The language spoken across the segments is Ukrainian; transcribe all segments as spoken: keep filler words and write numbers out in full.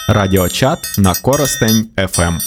Радіочат на Коростень еф ем.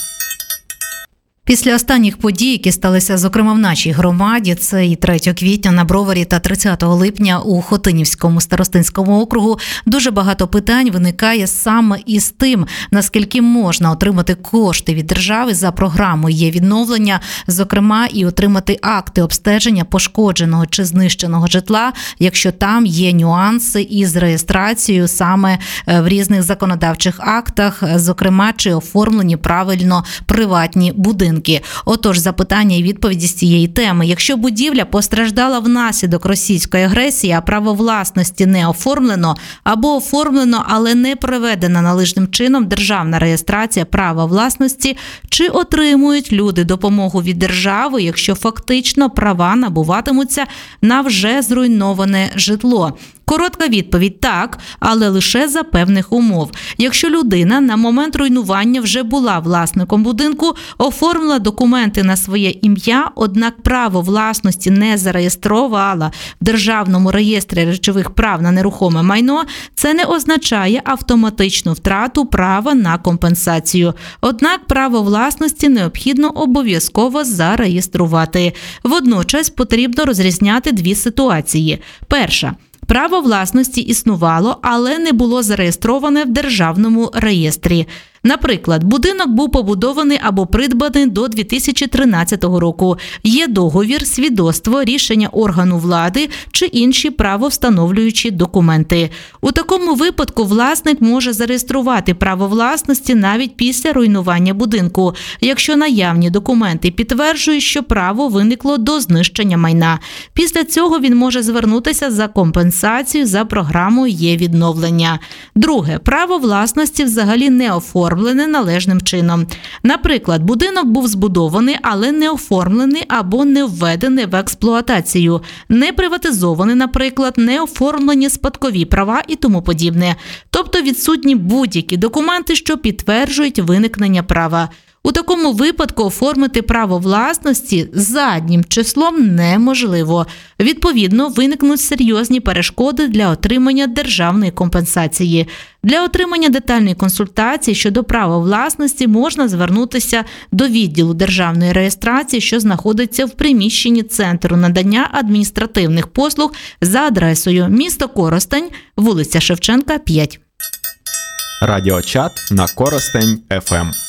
Після останніх подій, які сталися, зокрема, в нашій громаді, це і третього квітня на Броварі та тридцятого липня у Хотинівському старостинському округу, дуже багато питань виникає саме із тим, наскільки можна отримати кошти від держави за програмою «Є відновлення», зокрема, і отримати акти обстеження пошкодженого чи знищеного житла, якщо там є нюанси із реєстрацією саме в різних законодавчих актах, зокрема, чи оформлені правильно приватні будинки. Отож, запитання і відповіді з цієї теми. Якщо будівля постраждала внаслідок російської агресії, а право власності не оформлено, або оформлено, але не проведена належним чином державна реєстрація права власності, чи отримують люди допомогу від держави, якщо фактично права набуватимуться на вже зруйноване житло? Коротка відповідь – так, але лише за певних умов. Якщо людина на момент руйнування вже була власником будинку, оформила документи на своє ім'я, однак право власності не зареєструвала в Державному реєстрі речових прав на нерухоме майно, це не означає автоматичну втрату права на компенсацію. Однак право власності необхідно обов'язково зареєструвати. Водночас потрібно розрізняти дві ситуації. Перша. Право власності існувало, але не було зареєстроване в Державному реєстрі. Наприклад, будинок був побудований або придбаний до дві тисячі тринадцятого року. Є договір, свідоцтво, рішення органу влади чи інші правовстановлюючі документи. У такому випадку власник може зареєструвати право власності навіть після руйнування будинку, якщо наявні документи підтверджують, що право виникло до знищення майна. Після цього він може звернутися за компенсацією за програмою «Є відновлення». Друге, право власності взагалі не оформлене належним чином. Наприклад, будинок був збудований, але не оформлений або не введений в експлуатацію, не приватизований, наприклад, не оформлені спадкові права і тому подібне. Тобто відсутні будь-які документи, що підтверджують виникнення права. У такому випадку оформити право власності заднім числом неможливо. Відповідно, виникнуть серйозні перешкоди для отримання державної компенсації. Для отримання детальної консультації щодо права власності можна звернутися до відділу державної реєстрації, що знаходиться в приміщенні Центру надання адміністративних послуг за адресою місто Коростень, вулиця Шевченка, п'ять. Радіочат на Коростень еф ем.